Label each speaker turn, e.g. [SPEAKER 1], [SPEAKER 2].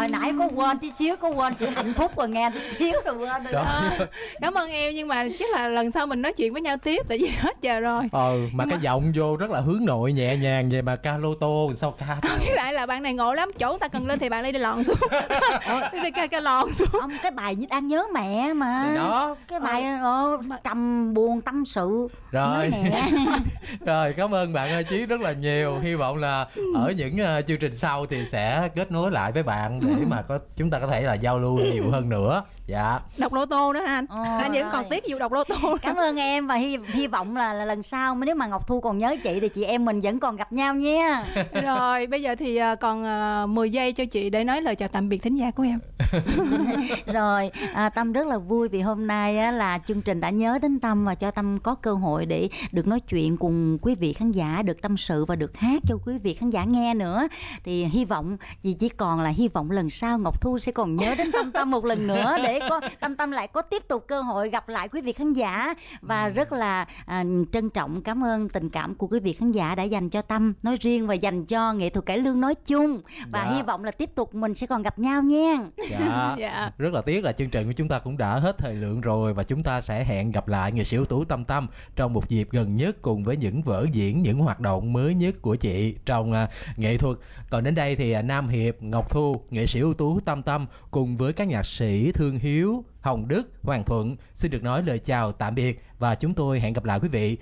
[SPEAKER 1] Hồi nãy có quên tí xíu, có quên chị hạnh phúc rồi nghe tí xíu rồi quên rồi đó.
[SPEAKER 2] Cảm ơn em, nhưng mà chắc là lần sau mình nói chuyện với nhau tiếp, tại vì hết giờ rồi.
[SPEAKER 3] Mà cái giọng vô rất là hướng nội nhẹ nhàng vậy mà ca lô tô sao ca.
[SPEAKER 2] Với lại là bạn này ngộ lắm, chỗ ta cần lên thì bạn đi lòn xuống. Đi ca lòn xuống.
[SPEAKER 1] Không, cái bài như đang nhớ mẹ mà.
[SPEAKER 3] Thì đó.
[SPEAKER 1] Cái bài trầm buồn tâm sự.
[SPEAKER 3] Rồi.
[SPEAKER 1] Mẹ.
[SPEAKER 3] Rồi, cảm ơn bạn Chí rất là nhiều. Hy vọng là ở những chương trình sau thì sẽ kết nối lại với bạn để mà chúng ta có thể là giao lưu nhiều hơn nữa. Dạ.
[SPEAKER 2] Đọc lô tô nữa anh. Anh vẫn còn tiếc vụ đọc lô tô.
[SPEAKER 1] Cảm ơn em và hy vọng là lần sau nếu mà Ngọc Thu còn nhớ chị thì chị em mình vẫn còn gặp nhau nha.
[SPEAKER 2] Rồi bây giờ thì còn 10 giây cho chị để nói lời chào tạm biệt thính giả của em.
[SPEAKER 1] Rồi Tâm rất là vui vì hôm nay á, là chương trình đã nhớ đến Tâm và cho Tâm có cơ hội để được nói chuyện cùng quý vị khán giả, được tâm sự và được hát cho quý vị khán giả nghe nữa. Thì hy vọng chỉ còn là hy vọng lần sau Ngọc Thu sẽ còn nhớ đến Tâm một lần nữa để có Tâm lại có tiếp tục cơ hội gặp lại quý vị khán giả. Và rất là trân trọng cảm ơn tình cảm của quý vị khán giả đã dành cho Tâm nói riêng và dành cho nghệ thuật cải lương nói chung. Và hy vọng là tiếp tục mình sẽ còn gặp nhau nha.
[SPEAKER 3] Dạ. Rất là tiếc là chương trình của chúng ta cũng đã hết thời lượng rồi, và chúng ta sẽ hẹn gặp lại nghệ sĩ ưu tú Tâm Tâm trong một dịp gần nhất cùng với những vở diễn, những hoạt động mới nhất của chị trong nghệ thuật. Còn đến đây thì Nam Hiệp, Ngọc Thu, nghệ sĩ ưu tú Tâm Tâm cùng với các nhạc sĩ Thương Hiếu, Hồng Đức, Hoàng Thuận xin được nói lời chào tạm biệt, và chúng tôi hẹn gặp lại quý vị